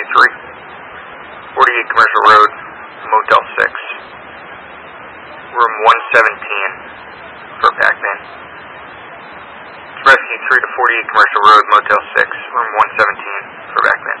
3. 48 Commercial Road, Motel 6. Room 117 for Pac-Man. Rescue 3 to 48 Commercial Road, Motel 6, Room 117 for Pac-Man.